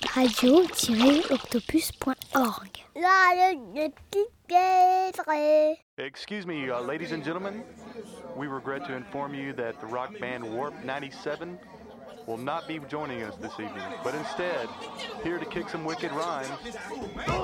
radio-octopus.org. Excuse me, ladies and gentlemen. We regret to inform you that the rock band Warp 97 will not be joining us this evening, but instead, here to kick some wicked rhymes,